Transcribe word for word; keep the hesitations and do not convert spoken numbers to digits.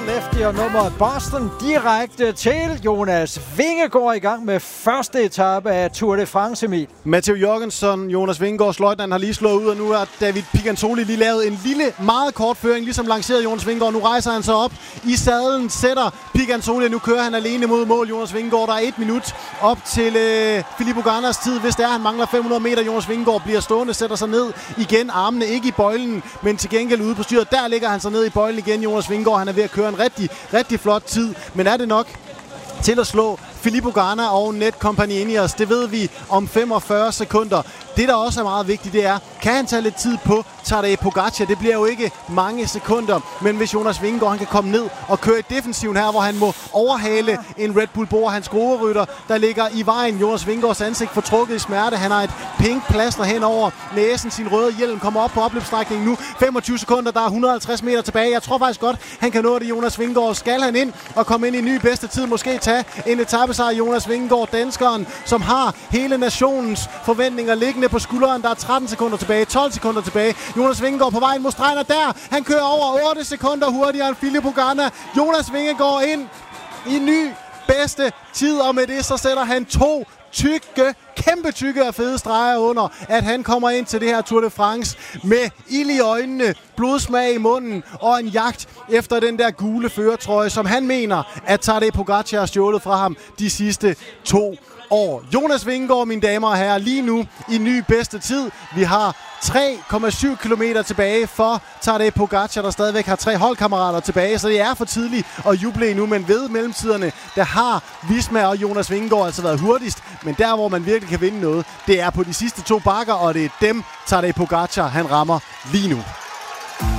Lefty og nummeret Boston direkte til Jonas Vingegaard i gang med første etape af Tour de France, Emil. Matteo Jorgensen, Jonas Vingegaards løjtnant, har lige slået ud, og nu har David Picantoli lige lavet en lille, meget kort føring, ligesom lanceret Jonas Vingegaard. Nu rejser han sig op i sadlen, sætter Picantoli, og nu kører han alene mod mål. Jonas Vingegaard, der er et minut op til øh, Filippo Gannas tid, hvis det er, han mangler fem hundrede meter. Jonas Vingegaard bliver stående, sætter sig ned igen, armene ikke i bøjlen, men til gengæld ude på styret. Der ligger han sig ned i bøjlen igen, Jonas Vingegaard. Han er ved at køre en rigtig, rigtig flot tid, men er det nok til at slå Filippo Ganna og Netcompany Ineos? Det ved vi om femogfyrre sekunder. Det, der også er meget vigtigt, det er, kan han tage lidt tid på Tadej Pogacar? Det bliver jo ikke mange sekunder, men hvis Jonas Vingegaard han kan komme ned og køre i defensiven her, hvor han må overhale en Red Bull Bora, hans skruerytter, der ligger i vejen. Jonas Vingegaards ansigt fortrukket i smerte. Han har et pink plaster hen over næsen. Sin røde hjelm kommer op på opløbsstrækningen nu. femogtyve sekunder, der er et hundrede og halvtreds meter tilbage. Jeg tror faktisk godt, han kan nå det. Jonas Vingegaard, skal han ind og komme ind i ny bedste tid? Måske tage en etapesejr. Jonas Vingegaard, danskeren, som har hele nationens forventninger liggende på skulderen. Der er tretten sekunder tilbage, tolv sekunder tilbage. Jonas Vingegaard på vej mod stregen, og der han kører over otte sekunder hurtigere end Filippo Ganna. Jonas Vingegaard ind i ny bedste tid, og med det så sætter han to tykke, kæmpe tykke og fede streger under, at han kommer ind til det her Tour de France med ild i øjnene, blodsmag i munden og en jagt efter den der gule førertrøje, som han mener, at Tadej Pogacar har stjålet fra ham de sidste to år. Jonas Vingegaard, mine damer og herrer, lige nu i ny bedste tid. Vi har tre komma syv kilometer tilbage for Tadej Pogacar, der stadigvæk har tre holdkammerater tilbage, så det er for tidligt at juble endnu, men ved mellemtiderne, der har Visma og Jonas Vingegaard altså været hurtigst, men der, hvor man virkelig kan vinde noget, det er på de sidste to bakker, og det er dem, Tadej Pogacar, han rammer lige nu.